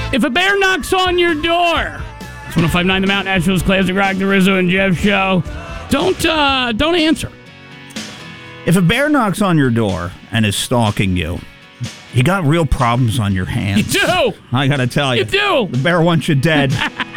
If a bear knocks on your door, it's 105.9 The Mountain, Nashville's Classic Rock, the Rizzo and Jeff Show. Don't answer. If a bear knocks on your door and is stalking you, you got real problems on your hands. You do. I got to tell you. You do. The bear wants you dead.